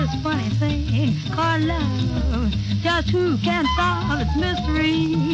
this funny thing called love. Just who can solve its mystery?